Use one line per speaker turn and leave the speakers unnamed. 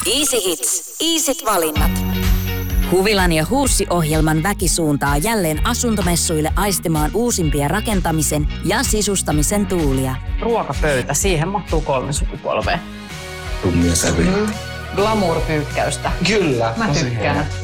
Easy Hits. Easyt valinnat. Huvilan ja Huussi-ohjelman väki suuntaa jälleen asuntomessuille aistimaan uusimpia rakentamisen ja sisustamisen tuulia.
Ruokapöytä, siihen mahtuu 3 sukupolvea.
Tummia sävyjä.
Glamour-pyykkäystä.
Kyllä.
Mä tykkään.